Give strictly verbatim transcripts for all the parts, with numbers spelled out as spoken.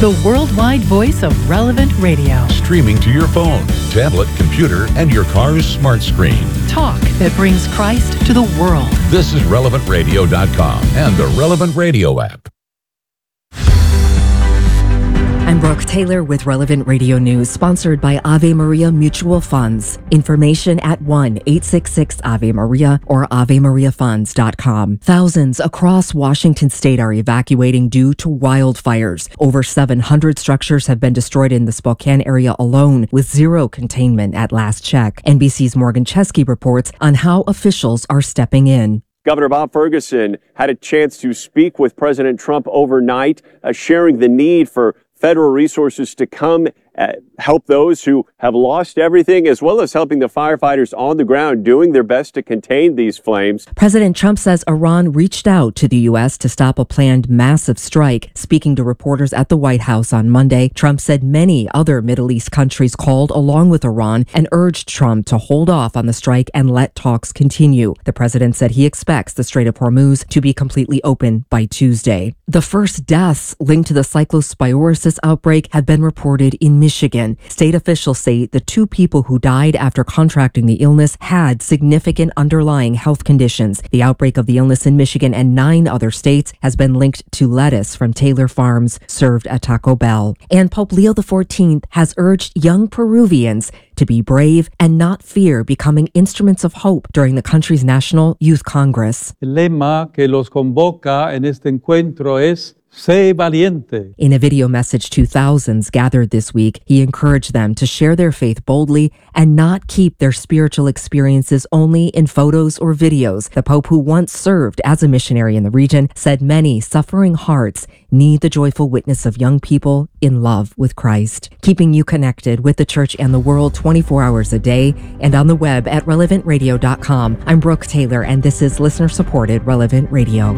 the worldwide voice of Relevant Radio. Streaming to your phone, tablet, computer, and your car's smart screen. Talk that brings Christ to the world. This is relevant radio dot com and the Relevant Radio app. I'm Brooke Taylor with Relevant Radio News, sponsored by Ave Maria Mutual Funds. Information at one eight six six Ave Maria or ave maria funds dot com. Thousands across Washington state are evacuating due to wildfires. Over seven hundred structures have been destroyed in the Spokane area alone, with zero containment at last check. N B C's Morgan Chesky reports on how officials are stepping in. Governor Bob Ferguson had a chance to speak with President Trump overnight, uh, sharing the need for federal resources to come uh, help those who have lost everything, as well as helping the firefighters on the ground doing their best to contain these flames. President Trump says Iran reached out to the U S to stop a planned massive strike. Speaking to reporters at the White House on Monday, Trump said many other Middle East countries called along with Iran and urged Trump to hold off on the strike and let talks continue. The president said he expects the Strait of Hormuz to be completely open by Tuesday. The first deaths linked to the cyclosporisis outbreak have been reported in Michigan. State officials say the two people who died after contracting the illness had significant underlying health conditions. The outbreak of the illness in Michigan and nine other states has been linked to lettuce from Taylor Farms served at Taco Bell. And Pope Leo the fourteenth has urged young Peruvians to be brave and not fear becoming instruments of hope during the country's National Youth Congress. El lema que los convoca en este encuentro es Sé valiente. In a video message to thousands gathered this week, he encouraged them to share their faith boldly and not keep their spiritual experiences only in photos or videos. The Pope, who once served as a missionary in the region, said many suffering hearts need the joyful witness of young people in love with Christ. Keeping you connected with the church and the world twenty-four hours a day and on the web at relevant radio dot com. I'm Brooke Taylor, and this is listener-supported Relevant Radio.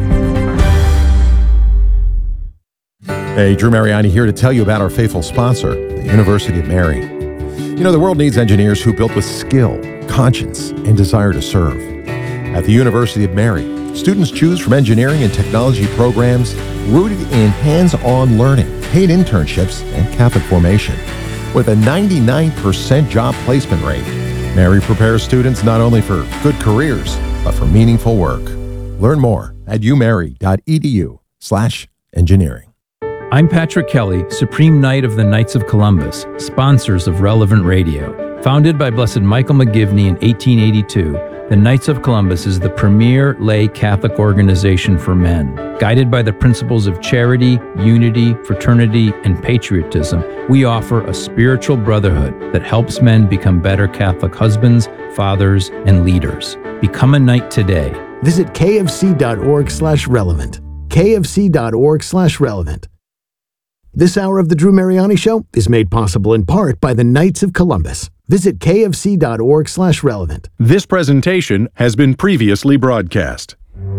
Hey, Drew Mariani here to tell you about our faithful sponsor, the University of Mary. You know, the world needs engineers who built with skill, conscience, and desire to serve. At the University of Mary, students choose from engineering and technology programs rooted in hands-on learning, paid internships, and Catholic formation. With a ninety-nine percent job placement rate, Mary prepares students not only for good careers, but for meaningful work. Learn more at umary dot e d u slash engineering. I'm Patrick Kelly, Supreme Knight of the Knights of Columbus, sponsors of Relevant Radio. Founded by Blessed Michael McGivney in eighteen eighty-two, the Knights of Columbus is the premier lay Catholic organization for men. Guided by the principles of charity, unity, fraternity, and patriotism, we offer a spiritual brotherhood that helps men become better Catholic husbands, fathers, and leaders. Become a knight today. Visit kfc.org slash relevant. kfc.org slash relevant. This hour of the Drew Mariani Show is made possible in part by the Knights of Columbus. Visit kfc.org slash relevant. This presentation has been previously broadcast.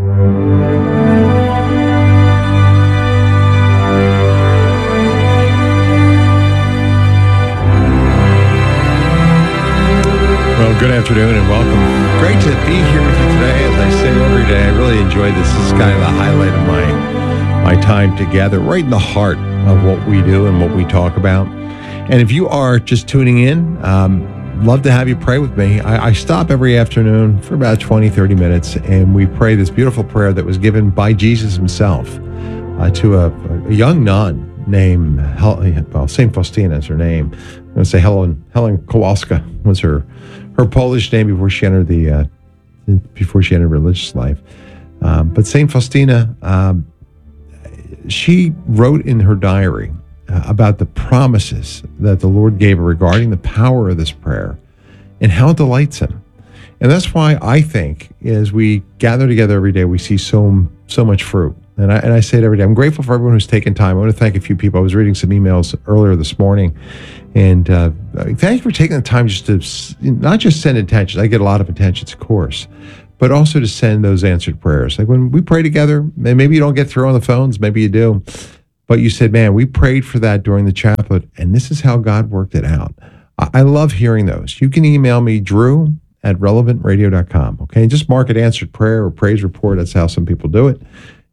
Well, good afternoon and welcome. Great to be here with you today. As I say every day, I really enjoy this. This is kind of the highlight of my my time together, right in the heart of what we do and what we talk about. And if you are just tuning in, um, love to have you pray with me. I, I stop every afternoon for about twenty, thirty minutes, and we pray this beautiful prayer that was given by Jesus himself uh, to a, a young nun named, Hel- well, Saint Faustina is her name. I'm going to say Helen Helen Kowalska was her her Polish name before she entered the uh, before she entered religious life. Um, but Saint Faustina, um, she wrote in her diary uh, about the promises that the Lord gave her regarding the power of this prayer and how it delights him. And that's why I think as we gather together every day, we see so so much fruit. And I, and I say it every day. I'm grateful for everyone who's taken time. I want to thank a few people. I was reading some emails earlier this morning, and uh, thank you for taking the time just to not just send intentions. I get a lot of intentions, of course, but also to send those answered prayers. Like when we pray together, maybe you don't get through on the phones, maybe you do, but you said, man, we prayed for that during the chaplet, and this is how God worked it out. I, I love hearing those. You can email me, Drew at relevant radio dot com, okay? And just mark it answered prayer or praise report. That's how some people do it.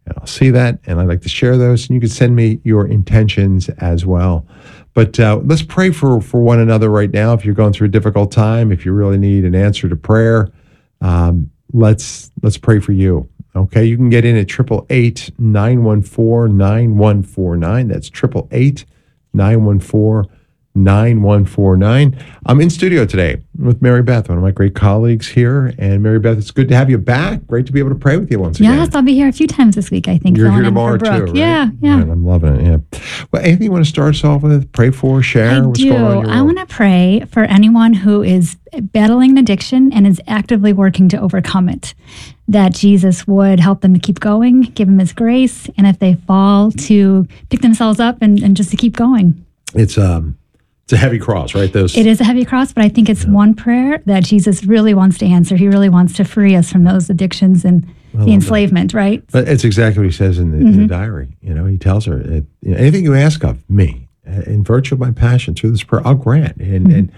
And I'll see that, and I'd like to share those. And you can send me your intentions as well. But uh, let's pray for, for one another right now. If you're going through a difficult time, if you really need an answer to prayer, um, let's let's pray for you. Okay, you can get in at triple eight nine one four nine one four nine. That's triple eight nine one four nine one four nine. I'm in studio today with Mary Beth, one of my great colleagues here. And Mary Beth, it's good to have you back. Great to be able to pray with you once again. Yes, I'll be here a few times this week, I think. You're here in tomorrow for too, Brooke. right? Yeah, yeah. Man, I'm loving it. Yeah. Well, anything you want to start us off with? Pray for, share? I What's do. going on in your I world? want to pray for anyone who is battling an addiction and is actively working to overcome it. That Jesus would help them to keep going, give them his grace, and if they fall, to pick themselves up and, and just to keep going. It's um, it's a heavy cross, right? Those. It is a heavy cross, but I think it's Yeah. one prayer that Jesus really wants to answer. He really wants to free us from those addictions and love the enslavement, right? But it's exactly what he says in the, in the diary. You know, he tells her, it, you know, anything you ask of me, uh, in virtue of my passion through this prayer, I'll grant. And, and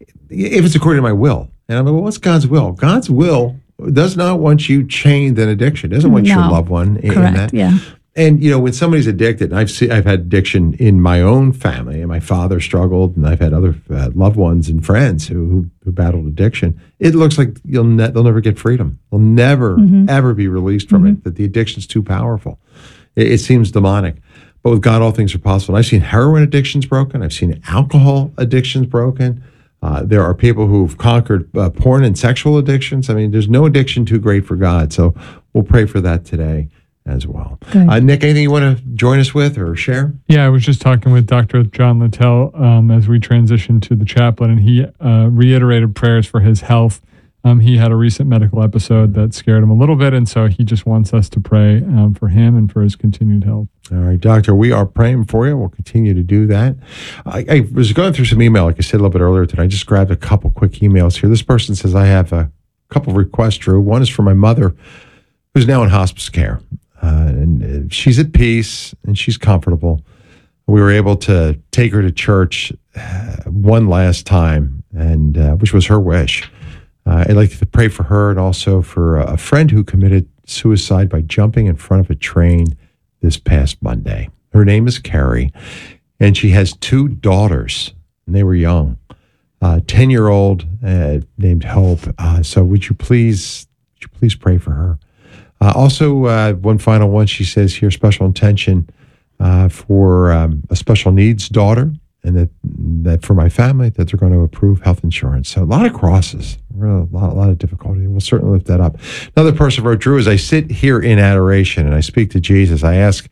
if it's according to my will. And I'm like, well, what's God's will? God's will does not want you chained in addiction. Doesn't want your No. loved one in, in Correct, that. yeah. And, you know, when somebody's addicted, and I've seen, I've had addiction in my own family, and my father struggled, and I've had other uh, loved ones and friends who, who who battled addiction. It looks like you'll ne- they'll never get freedom. They'll never, Mm-hmm. ever be released from it, that the addiction's too powerful. It, it seems demonic. But with God, all things are possible. And I've seen heroin addictions broken. I've seen alcohol addictions broken. Uh, there are people who've conquered uh, porn and sexual addictions. I mean, there's no addiction too great for God. So we'll pray for that today as well. Good. Uh, Nick, anything you want to join us with or share? Yeah, I was just talking with Doctor John Littell um, as we transitioned to the chaplain, and he uh, reiterated prayers for his health. Um, he had a recent medical episode that scared him a little bit, and so he just wants us to pray um, for him and for his continued health. All right, Doctor, we are praying for you. We'll continue to do that. I, I was going through some email, like I said a little bit earlier today. I just grabbed a couple quick emails here. This person says, I have a couple requests, Drew. One is for my mother, who's now in hospice care. Uh, and uh, she's at peace and she's comfortable. We were able to take her to church uh, one last time, and uh, which was her wish. Uh, I'd like to pray for her and also for a friend who committed suicide by jumping in front of a train this past Monday. Her name is Carrie, and she has two daughters, and they were young. Uh, ten-year-old uh, named Hope. Uh, so would you please, would you please pray for her? Uh, also, uh, one final one, she says here, special intention uh, for um, a special needs daughter, and that that for my family, that they're going to approve health insurance. So a lot of crosses, really, a lot, a lot of difficulty. We'll certainly lift that up. Another person wrote, Drew, as I sit here in adoration and I speak to Jesus, I ask,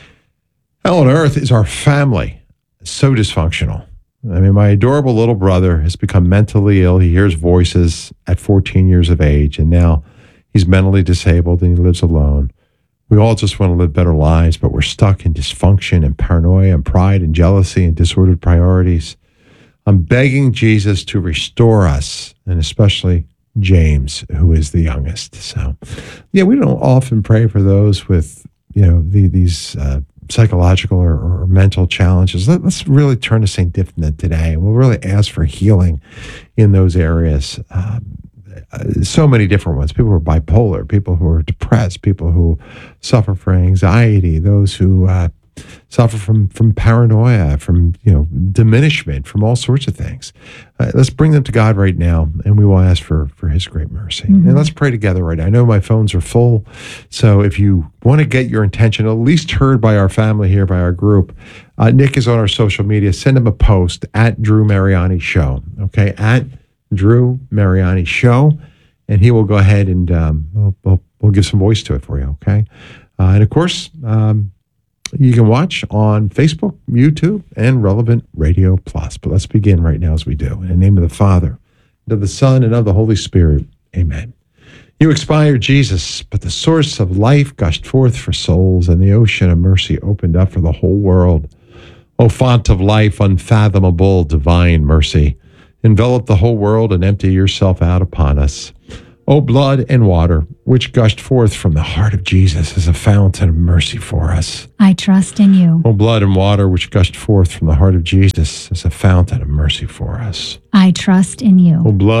how on earth is our family so dysfunctional? I mean, my adorable little brother has become mentally ill. He hears voices at fourteen years of age, and now he's mentally disabled and he lives alone. We all just want to live better lives, but we're stuck in dysfunction and paranoia and pride and jealousy and disordered priorities. I'm begging Jesus to restore us, and especially James, who is the youngest. So, yeah, we don't often pray for those with, you know, the, these uh, psychological or, or mental challenges. Let, let's really turn to Saint Diphtna today, and we'll really ask for healing in those areas. Um, Uh, so many different ones. People who are bipolar, people who are depressed, people who suffer from anxiety, those who uh, suffer from from paranoia, from you know diminishment, from all sorts of things. Uh, let's bring them to God right now, and we will ask for for His great mercy. Mm-hmm. And let's pray together right now. I know my phones are full, so if you want to get your intention at least heard by our family here, by our group, uh, Nick is on our social media. Send him a post at Drew Mariani Show. Okay, at Drew Mariani Show, and he will go ahead and um, we'll, we'll, we'll give some voice to it for you, okay? Uh, and of course, um, you can watch on Facebook, YouTube, and Relevant Radio Plus. But let's begin right now as we do. In the name of the Father, and of the Son, and of the Holy Spirit, amen. You expired, Jesus, but the source of life gushed forth for souls, and the ocean of mercy opened up for the whole world. O font of life, unfathomable, divine mercy, envelop the whole world and empty yourself out upon us. O blood and water, which gushed forth from the heart of Jesus as a fountain of mercy for us. I trust in you. O blood and water, which gushed forth from the heart of Jesus as a fountain of mercy for us. I trust in you. O blood and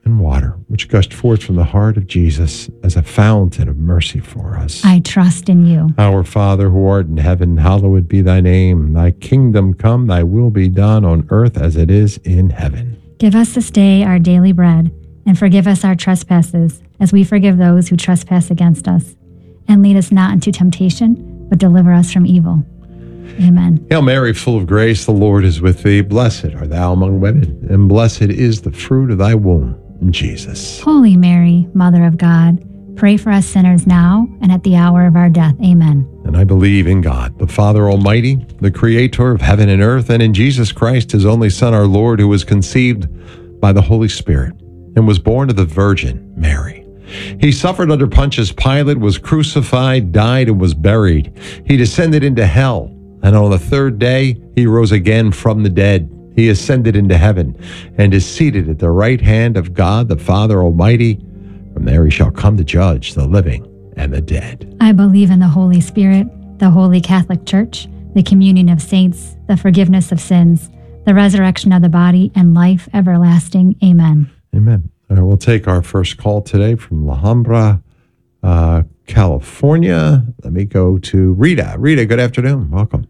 and water, which gushed forth from the heart of Jesus as a fountain of mercy for us. I trust in you. Our Father who art in heaven, hallowed be thy name. Thy kingdom come, thy will be done on earth as it is in heaven. Give us this day our daily bread, and forgive us our trespasses, as we forgive those who trespass against us. And lead us not into temptation, but deliver us from evil. Amen. Hail Mary, full of grace, the Lord is with thee. Blessed art thou among women, and blessed is the fruit of thy womb, Jesus. Holy Mary, Mother of God, pray for us sinners now and at the hour of our death. Amen. And I believe in God, the Father Almighty, the Creator of heaven and earth, and in Jesus Christ, his only Son, our Lord, who was conceived by the Holy Spirit and was born of the Virgin Mary. He suffered under Pontius Pilate, was crucified, died, and was buried. He descended into hell. And on the third day, he rose again from the dead. He ascended into heaven and is seated at the right hand of God, the Father Almighty. From there he shall come to judge the living and the dead. I believe in the Holy Spirit, the Holy Catholic Church, the communion of saints, the forgiveness of sins, the resurrection of the body, and life everlasting. Amen. Amen. All right, we'll take our first call today from La Habra, uh, California. Let me go to Rita. Rita, good afternoon. Welcome.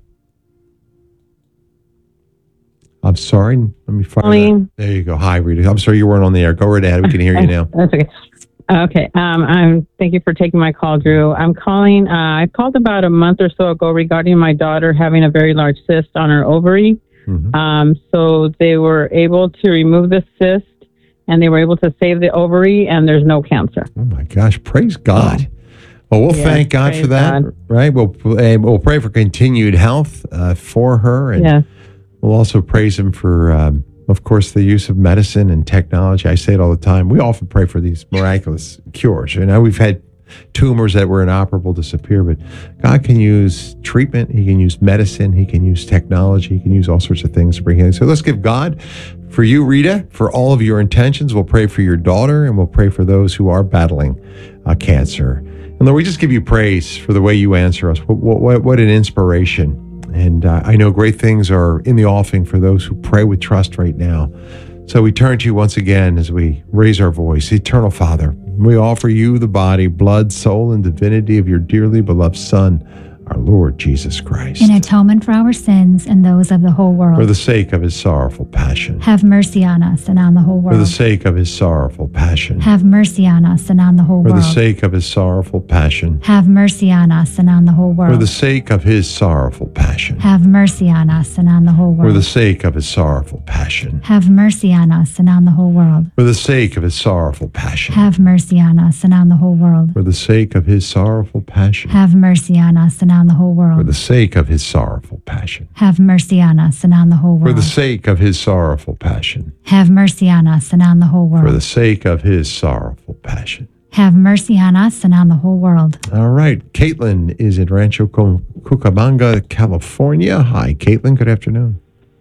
I'm sorry. Let me find that. There you go. Hi, Rita. I'm sorry you weren't on the air. Go right ahead. We can hear you now. That's okay. Okay. Um, I'm. Thank you for taking my call, Drew. I'm calling. Uh, I called about a month or so ago regarding my daughter having a very large cyst on her ovary. Mm-hmm. Um, so they were able to remove the cyst, and they were able to save the ovary, and there's no cancer. Oh my gosh! Praise God. Well, we'll yes, thank God for that, God. Right? We'll uh, we'll pray for continued health uh, for her, and yes. we'll also praise Him for, um, of course, the use of medicine and technology. I say it all the time. We often pray for these miraculous cures. You know, we've had tumors that were inoperable disappear, but God can use treatment. He can use medicine. He can use technology. He can use all sorts of things to bring healing. So let's give God, for you, Rita, for all of your intentions. We'll pray for your daughter, and we'll pray for those who are battling uh, cancer. And Lord, we just give you praise for the way you answer us. What, what, what an inspiration. And uh, I know great things are in the offing for those who pray with trust right now. So we turn to you once again as we raise our voice. Eternal Father, we offer you the body, blood, soul, and divinity of your dearly beloved Son, our Lord Jesus Christ. In atonement for our sins and those of the whole world. For the sake of his sorrowful passion. Have mercy on us and on the whole world. For the sake of his sorrowful passion. Have mercy on us and on the whole For world. the sake of his sorrowful passion. Have mercy on us and on the whole world. For the sake of his sorrowful passion. Have mercy on us and on the whole world. For the sake of his sorrowful passion. Have mercy on us and on the whole world. For the sake of his sorrowful passion. Have mercy on us and on the whole world. For the sake of his sorrowful passion. Have mercy on us and on the whole world. For the sake of his sorrowful passion. Have mercy on us and on the whole world. For the sake of his sorrowful passion. Have mercy on us and on the whole world. For the sake of his sorrowful passion. Have mercy on us and on the whole world. All right. Caitlin is in Rancho Cucamonga, California. Hi, Caitlin. Good afternoon.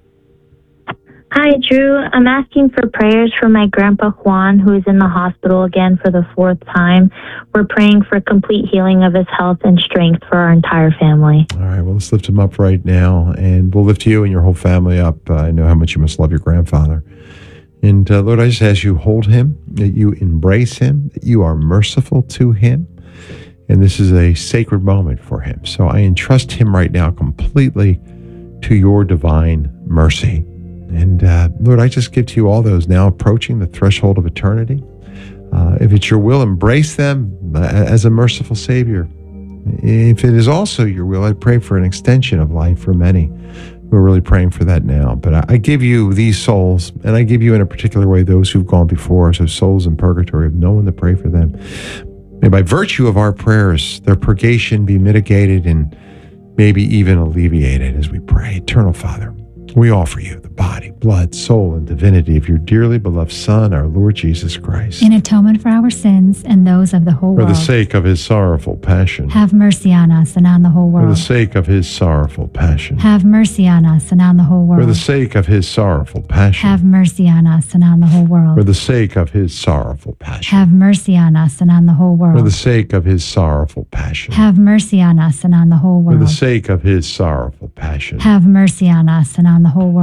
Hi, Drew. I'm asking for prayers for my grandpa Juan, who is in the hospital again for the fourth time. We're praying for complete healing of his health and strength for our entire family. All right. Well, let's lift him up right now, and we'll lift you and your whole family up. Uh, I know how much you must love your grandfather. And uh, Lord, I just ask you hold him, that you embrace him, that you are merciful to him. And this is a sacred moment for him. So I entrust him right now completely to your divine mercy. And uh, Lord, I just give to you all those now approaching the threshold of eternity. Uh, if it's your will, embrace them uh, as a merciful Savior. If it is also your will, I pray for an extension of life for many. We're really praying for that now. But I, I give you these souls, and I give you in a particular way those who've gone before us, those souls in purgatory, have no one to pray for them. May by virtue of our prayers, their purgation be mitigated and maybe even alleviated as we pray. Eternal Father, we offer you the body, blood, soul, and divinity of your dearly beloved Son, our Lord Jesus Christ. In atonement for our sins and those of the whole For world. the sake of his sorrowful passion. Have mercy on us and on the whole For world. the sake of his sorrowful passion. Have mercy on us and on the whole world. For the sake of his sorrowful passion. Have mercy on us and on the whole world. For the sake of his sorrowful passion. Have mercy on us and on the whole world. For the sake of his sorrowful passion. Have mercy on us and on the whole For world. the sake of his sorrowful passion. Have mercy on us and on the whole world. For the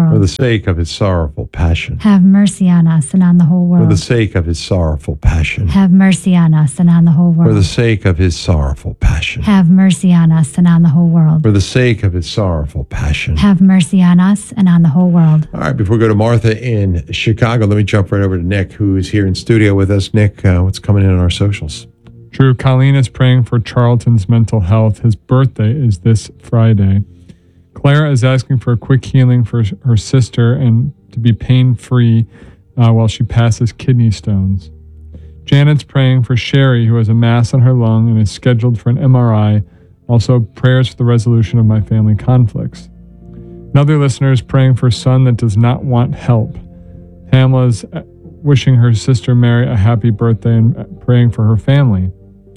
sake of his sorrowful passion. Have mercy on us and on the whole For world. the sake of his sorrowful passion. Have mercy on us and on the whole For the world. sake of his sorrowful passion. Have mercy on us and on the whole world. For the sake of his sorrowful passion. Have mercy on us and on the whole world. All right, before we go to Martha in Chicago, let me jump right over to Nick, who is here in studio with us. Nick, uh, what's coming in on our socials? Drew, Colleen is praying for Charlton's mental health. His birthday is this Friday. Clara is asking for a quick healing for her sister and to be pain-free uh, while she passes kidney stones. Janet's praying for Sherry, who has a mass on her lung and is scheduled for an M R I. Also, prayers for the resolution of my family conflicts. Another listener is praying for a son that does not want help. Pamela's wishing her sister Mary a happy birthday and praying for her family.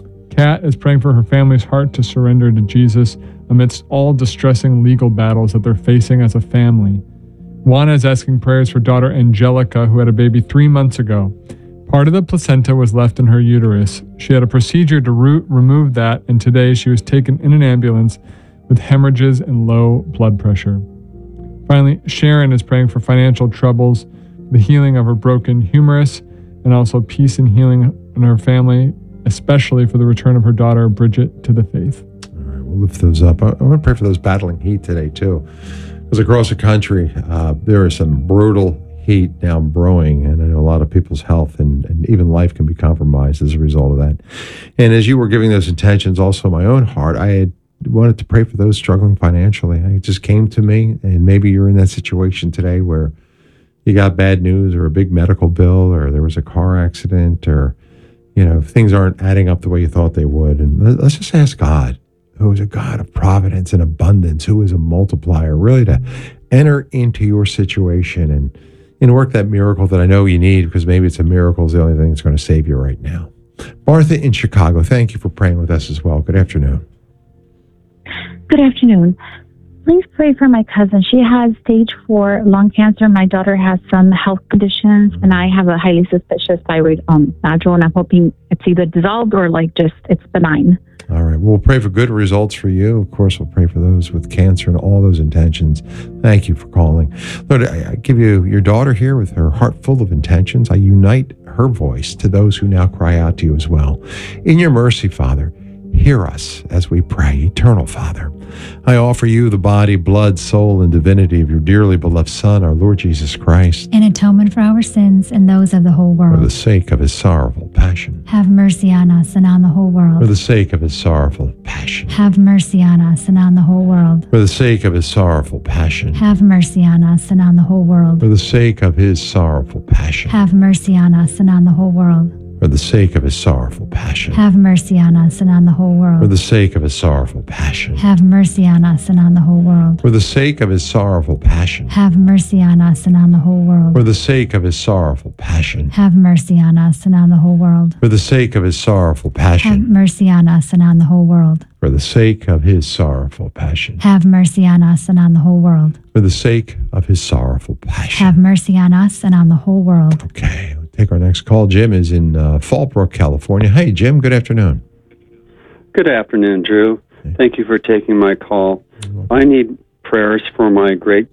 Kat is praying for her family's heart to surrender to Jesus amidst all distressing legal battles that they're facing as a family. Juana is asking prayers for daughter Angelica, who had a baby three months ago. Part of the placenta was left in her uterus. She had a procedure to root, remove that, and today she was taken in an ambulance with hemorrhages and low blood pressure. Finally, Sharon is praying for financial troubles, the healing of her broken humerus, and also peace and healing in her family, especially for the return of her daughter Bridget to the faith. All right, we'll lift those up. I, I want to pray for those battling heat today, too. Because across the country, uh, there is some brutal heat now brewing, and I know a lot of people's health and, and even life can be compromised as a result of that. And as you were giving those intentions, also in my own heart, I had wanted to pray for those struggling financially. It just came to me, and maybe you're in that situation today where you got bad news or a big medical bill or there was a car accident or, you know, things aren't adding up the way you thought they would. And let's just ask God, who is a God of providence and abundance, who is a multiplier, really to enter into your situation and, and work that miracle that I know you need, because maybe it's a miracle is the only thing that's going to save you right now. Martha in Chicago, thank you for praying with us as well. Good afternoon. Good afternoon. Please pray for my cousin. She has stage four lung cancer. My daughter has some health conditions, and I have a highly suspicious thyroid um, nodule, and I'm hoping it's either dissolved or like just it's benign. All right. We'll pray for good results for you. Of course, we'll pray for those with cancer and all those intentions. Thank you for calling. Lord, I, I give you your daughter here with her heart full of intentions. I unite her voice to those who now cry out to you as well. In your mercy, Father, hear us as we pray. Eternal Father, I offer you the body, blood, soul, and divinity of your dearly beloved Son, our Lord Jesus Christ, In atonement for our sins and those of the whole for the world. sake of his sorrowful passion. Have mercy on us and on the whole For world. the sake of his sorrowful passion. Have mercy on us and on the whole world. For the sake of his sorrowful passion. Have mercy on us and on the whole world. For the sake of his sorrowful passion. Have mercy on us and on the whole world. For the sake of his sorrowful passion. Have mercy on us and on the whole For world. the sake of his sorrowful passion. Have mercy on us and on the whole world. For the sake of his sorrowful passion. Have mercy on us and on the whole world. For the sake of his sorrowful passion. Have mercy on us and on the whole world. For the sake of his sorrowful Have passion. mercy on us and on the whole world. For the sake of his sorrowful passion. Have mercy on us and on the whole world. For the sake of his sorrowful passion. Have mercy on us and on the whole world. Okay, we'll take our next call. Jim is in uh, Fallbrook, California. Hey, Jim, good afternoon. Good afternoon, Drew. Thank you for taking my call. I need prayers for my great...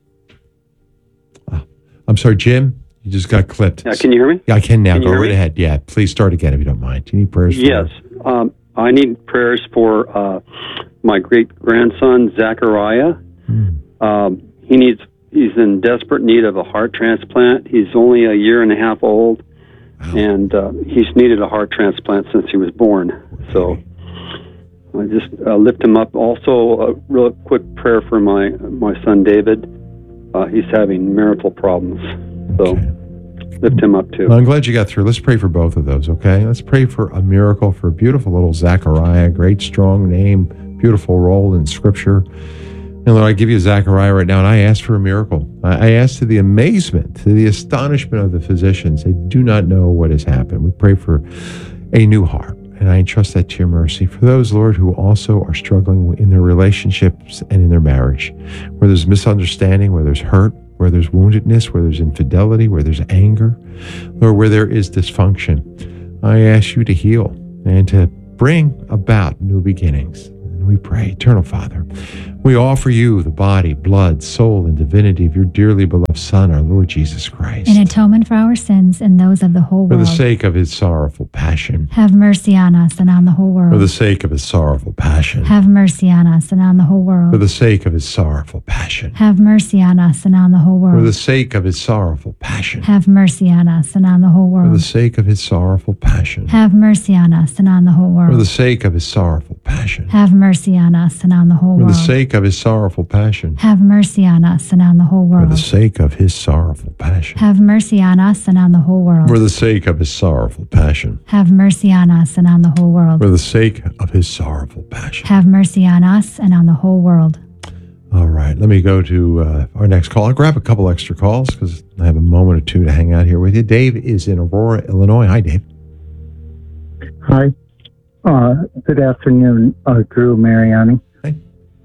I'm sorry, Jim, you just got clipped. Yeah, can you hear me? Yeah, I can now. Can you Go hear right me? ahead. Yeah, please start again if you don't mind. Do you need prayers? For Yes. Um, I need prayers for uh, my great-grandson, Zachariah. Um, he needs. He's in desperate need of a heart transplant. He's only a year and a half old, and uh, he's needed a heart transplant since he was born. So I just uh, lift him up. Also, a real quick prayer for my my son David. Uh, he's having marital problems, so lift him up too. Well, I'm glad you got through. Let's pray for both of those, okay? Let's pray for a miracle for beautiful little Zachariah. Great, strong name, beautiful role in Scripture. And Lord, I give you Zachariah right now, and I ask for a miracle. I ask to the amazement, to the astonishment of the physicians. They do not know what has happened. We pray for a new heart, and I entrust that to your mercy. For those, Lord, who also are struggling in their relationships and in their marriage, where there's misunderstanding, where there's hurt, where there's woundedness, where there's infidelity, where there's anger, or where there is dysfunction, I ask you to heal and to bring about new beginnings. And we pray, Eternal Father, we offer you the body, blood, soul, and divinity of your dearly beloved Son, our Lord Jesus Christ. In atonement for our sins and those of the whole For world. the sake of his sorrowful passion. Have mercy on us and on the whole world. For the sake of his sorrowful passion. Have mercy on us and on the whole world. For the sake of his sorrowful passion. Have mercy on us and on the whole world. For the sake of his sorrowful passion. Have mercy on us and on the whole world. For the sake of his sorrowful passion. Have mercy on us and on the whole world. For the sake of his sorrowful passion. Have mercy on us and on the whole For world. the sake of his sorrowful passion. Have mercy on us and on the whole For world. the sake of his sorrowful passion. Have mercy on us and on the whole world. For the sake of his sorrowful passion. Have mercy on us and on the whole world. For the sake of his sorrowful passion. Have mercy on us and on the whole world. All right, let me go to uh, our next call. I'll grab a couple extra calls because I have a moment or two to hang out here with you. Dave is in Aurora, Illinois. Hi, Dave. Hi. Uh, good afternoon, uh, Drew Mariani. Hey.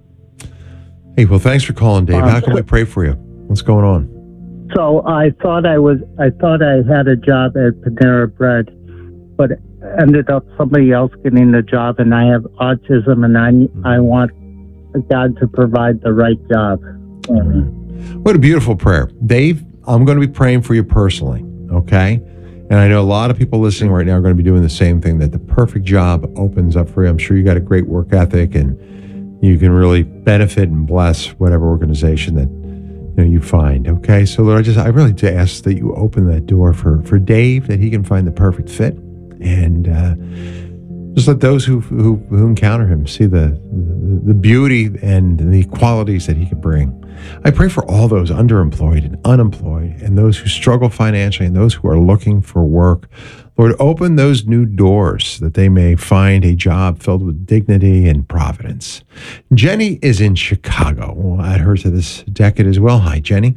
Hey, well, thanks for calling, Dave. How can we pray for you? What's going on? So I thought I was, I thought I had a job at Panera Bread, but ended up somebody else getting the job, and I have autism, and I, I want God to provide the right job for me. What a beautiful prayer. Dave, I'm going to be praying for you personally, okay? And I know a lot of people listening right now are going to be doing the same thing, that the perfect job opens up for you. I'm sure you got a great work ethic and you can really benefit and bless whatever organization that you know you find, okay? So Lord, I just I really do ask that you open that door for, for Dave, that he can find the perfect fit. And uh, just let those who, who who encounter him see the, the the beauty and the qualities that he can bring. I pray for all those underemployed and unemployed and those who struggle financially and those who are looking for work. Lord, open those new doors that they may find a job filled with dignity and providence. Jenny is in Chicago. We'll add her to this decade as well. Hi, Jenny.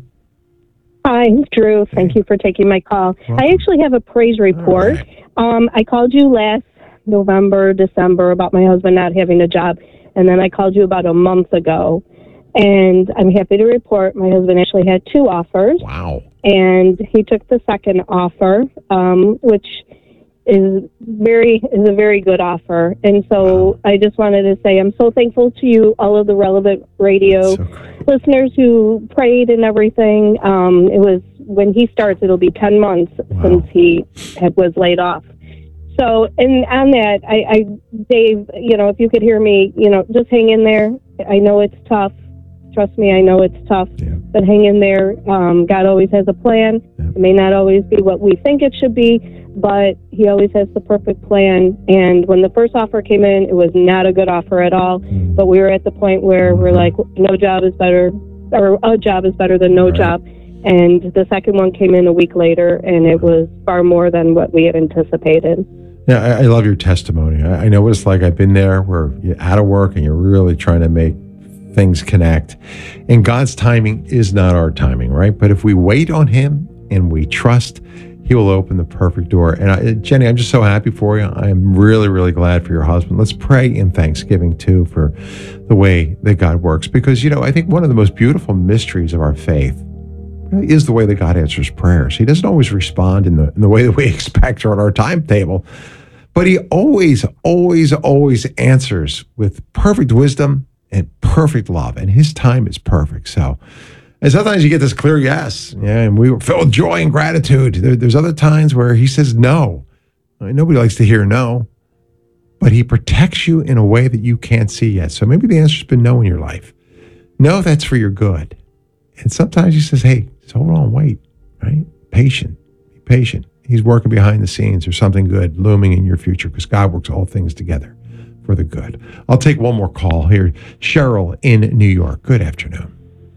Hi, Drew. Thank you for taking my call. Welcome. I actually have a praise report. Right. Um, I called you last November, December about my husband not having a job, and then I called you about a month ago. And I'm happy to report my husband actually had two offers. Wow. And he took the second offer, um, which is very is a very good offer. And so I just wanted to say I'm so thankful to you, all of the Relevant Radio So listeners who prayed and everything. Um, it was when he starts, it'll be ten months Wow. since he had, was laid off. So, and on that, I, I, Dave, you know, if you could hear me, you know, just hang in there. I know it's tough. Trust me, I know it's tough, Yeah. but hang in there. Um, God always has a plan. Yeah. It may not always be what we think it should be, but he always has the perfect plan. And when the first offer came in, it was not a good offer at all. Mm. But we were at the point where we're like, no job is better, or a job is better than no Right. job. And the second one came in a week later, and it was far more than what we had anticipated. Yeah, I, I love your testimony. I, I know what it's like. I've been there where you're out of work and you're really trying to make things connect. And God's timing is not our timing, right? But if we wait on him and we trust, he will open the perfect door. And I, Jenny, I'm just so happy for you. I'm really, really glad for your husband. Let's pray in thanksgiving too for the way that God works. Because, you know, I think one of the most beautiful mysteries of our faith really is the way that God answers prayers. He doesn't always respond in the, in the way that we expect or on our timetable, but he always, always, always answers with perfect wisdom and perfect love, and his time is perfect. So, and sometimes you get this clear yes, yeah, and we were filled with joy and gratitude. There, there's other times where he says no. I mean, nobody likes to hear no, but he protects you in a way that you can't see yet. So maybe the answer's been no in your life. No, that's for your good. And sometimes he says, hey, just hold on, wait, right? Patient, be patient. He's working behind the scenes. There's something good looming in your future because God works all things together for the good. I'll take one more call here. Cheryl in New York. Good afternoon.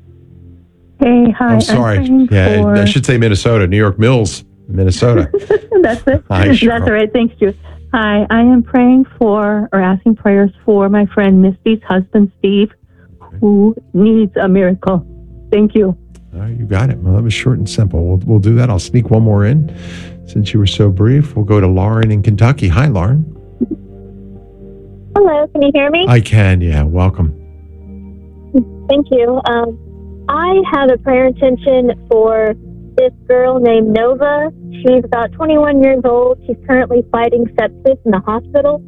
Hey, hi. I'm sorry. I'm yeah, for... I should say Minnesota. New York Mills, Minnesota. That's it. Hi, That's Cheryl. all right. Thanks, Drew. Hi, I am praying for or asking prayers for my friend Misty's husband, Steve, who needs a miracle. Thank you. All right, you got it. Well, that was short and simple. We'll, we'll do that. I'll sneak one more in since you were so brief. We'll go to Lauren in Kentucky. Hi, Lauren. Hello, can you hear me? I can, yeah. Welcome. Thank you. Um, I have a prayer intention for this girl named Nova. She's about twenty-one years old. She's currently fighting sepsis in the hospital.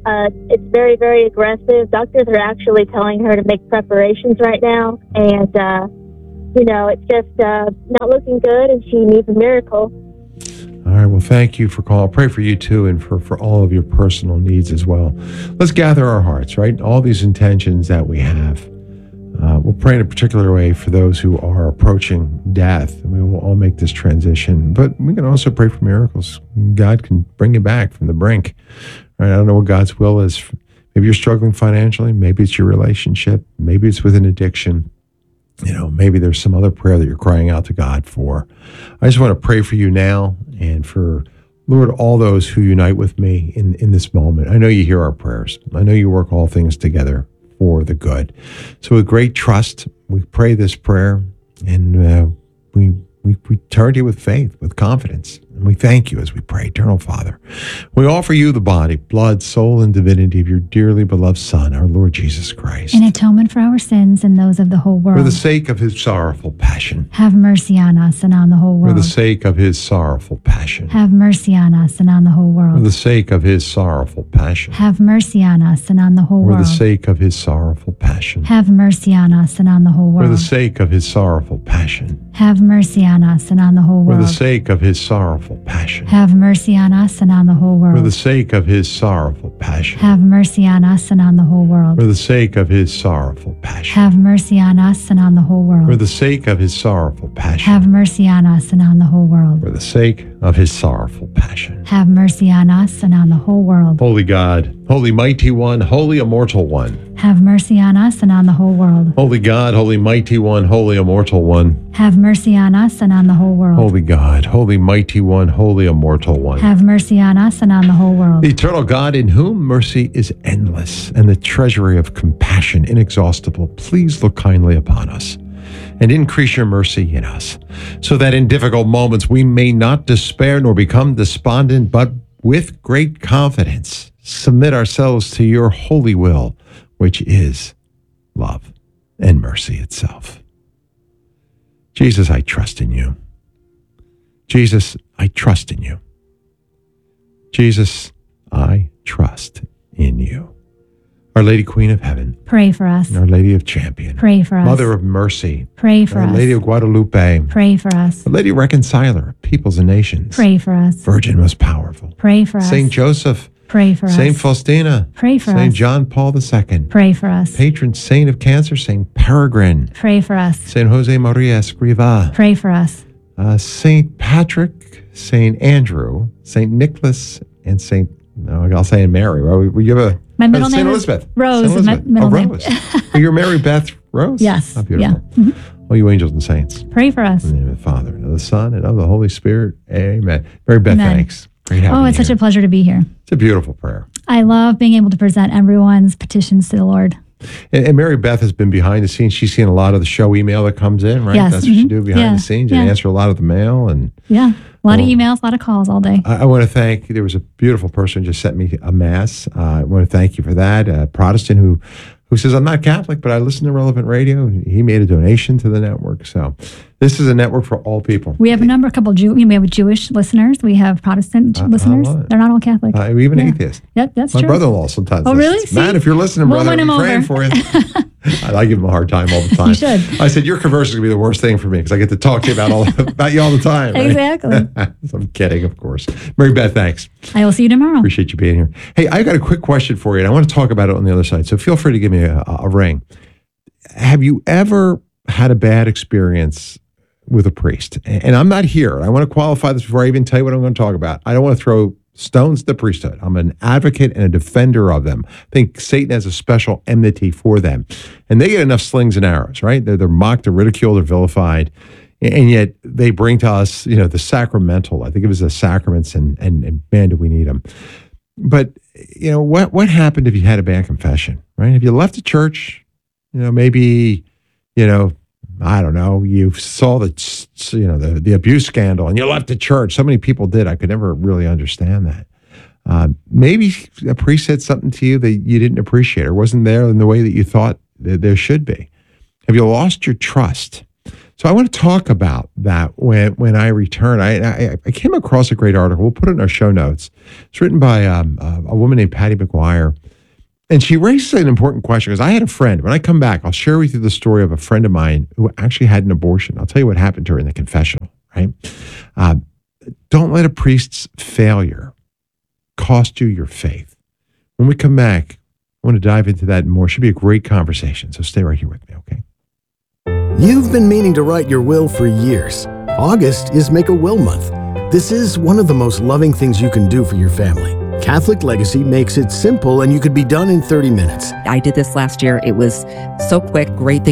Uh, it's very, very aggressive. Doctors are actually telling her to make preparations right now. And, uh, you know, it's just uh, not looking good, and she needs a miracle. All right. Well, thank you for calling. I'll pray for you too, and for, for all of your personal needs as well. Let's gather our hearts, right? All these intentions that we have. Uh, we'll pray in a particular way for those who are approaching death. And we will all make this transition. But we can also pray for miracles. God can bring you back from the brink. Right? I don't know what God's will is. Maybe you're struggling financially. Maybe it's your relationship. Maybe it's with an addiction. You know, maybe there's some other prayer that you're crying out to God for. I just want to pray for you now and for, Lord, all those who unite with me in, in this moment. I know you hear our prayers. I know you work all things together for the good. So with great trust, we pray this prayer, and uh, we, we we turn to you with faith, with confidence. And we thank you as we pray. Eternal Father, we offer you the body, blood, soul, and divinity of your dearly beloved Son, our Lord Jesus Christ. In atonement for our sins and those of the whole world. For the sake of his sorrowful passion. Have mercy on us and on the whole world. For the sake of his sorrowful passion. Have mercy on us and on the whole world. For the sake of his sorrowful passion. Have mercy on us and on the whole For world. the sake of his sorrowful passion. Have mercy on us and on the whole For world. the sake of his sorrowful passion. Have mercy on us and on the whole For world. the sake of his sorrowful passion. Have mercy on us and on the whole world. For the sake of his sorrowful passion. Have mercy on us and on the whole world. For the sake of his sorrowful passion. Have mercy on us and on the whole world. For the sake of his sorrowful passion. Have mercy on us and on the whole world. For the sake of his sorrowful passion. Have mercy on us and on the whole world. Holy God, holy mighty one, holy immortal one. Have mercy on us and on the whole world. Holy God, holy mighty one, holy immortal one. Have mercy on us and on the whole world. Holy God, holy mighty one, holy immortal one. Have mercy on us and on the whole world. The eternal God, in whom mercy is endless and the treasury of compassion inexhaustible, please look kindly upon us and increase your mercy in us, so that in difficult moments we may not despair nor become despondent, but with great confidence submit ourselves to your holy will, which is love and mercy itself. Jesus, I trust in you. Jesus, I trust in you. Jesus, I trust in you. Our Lady Queen of Heaven. Pray for us. Our Lady of Champion. Pray for us. Mother of Mercy. Pray for Our us. Lady of Guadalupe. Pray for us. Our Lady Reconciler of peoples and nations. Pray for us. Virgin most powerful. Pray for us. Saint Joseph. Pray for us. Saint Faustina. Pray for Saint us. John Paul the Second. Pray for us. Patron saint of cancer, Saint Peregrine. Pray for us. Saint Jose Maria Escriva. Pray for us. Uh, Saint Patrick, Saint Andrew, Saint Nicholas, and Saint, no, I'll say Mary. Well, we give a My middle uh, name Saint is Elizabeth. Rose. Saint is my Elizabeth. middle oh, name. Rose. Oh, you're Mary Beth Rose? Yes. Oh, beautiful. Yeah. Mhm. All you angels and saints. Pray for us. In the name of the Father, and of the Son, and of the Holy Spirit. Amen. Mary Beth, Amen. thanks. Great having Oh, you it's such here. a pleasure to be here. It's a beautiful prayer. I love being able to present everyone's petitions to the Lord. And, and Mary Beth has been behind the scenes. She's seen a lot of the show email that comes in, right? Yes. That's what you Mhm. do behind Yeah. the scenes. You Yeah. answer a lot of the mail. And Yeah. A lot Well, of emails, a lot of calls all day. I, I want to thank, there was a beautiful person who just sent me a mass. Uh, I want to thank you for that. A Protestant who, who says, I'm not Catholic, but I listen to Relevant Radio. He made a donation to the network. So this is a network for all people. We have a number, a couple Jew, we have Jewish listeners. We have Protestant I- I listeners. love it. They're not all Catholic. Uh, even Yeah. atheists. Yep, that's My true. brother-in-law sometimes Oh, really? listens. Man, See? if you're listening, We'll brother, win I'll him be praying over. for you. I, I give him a hard time all the time. You should. I said, your conversion is going to be the worst thing for me because I get to talk to you about all about you all the time. Right? Exactly. So I'm kidding, of course. Mary Beth, thanks. I will see you tomorrow. Appreciate you being here. Hey, I got a quick question for you, and I want to talk about it on the other side. So feel free to give me a, a ring. Have you ever had a bad experience with a priest? And I'm not here. I want to qualify this before I even tell you what I'm going to talk about. I don't want to throw stones at the priesthood. I'm an advocate and a defender of them. I think Satan has a special enmity for them. And they get enough slings and arrows, right? They're, they're mocked, they're ridiculed, they're vilified. And yet they bring to us, you know, the sacramental. I think it was the sacraments, and, and, and man, do we need them. But, you know, what, what happened if you had a bad confession, right? If you left the church, you know, maybe, you know, I don't know, you saw the, you know, the, the abuse scandal and you left the church. So many people did. I could never really understand that. Uh, maybe a priest said something to you that you didn't appreciate or wasn't there in the way that you thought that there should be. Have you lost your trust? So I want to talk about that when when I return. I, I, I came across a great article. We'll put it in our show notes. It's written by um, a woman named Patty McGuire. And she raises an important question because I had a friend. When I come back, I'll share with you the story of a friend of mine who actually had an abortion. I'll tell you what happened to her in the confessional, right? Uh, don't let a priest's failure cost you your faith. When we come back, I want to dive into that more. It should be a great conversation. So stay right here with me, okay? You've been meaning to write your will for years. August is Make a Will Month. This is one of the most loving things you can do for your family. Catholic Legacy makes it simple and you could be done in thirty minutes. I did this last year. It was so quick, great thing.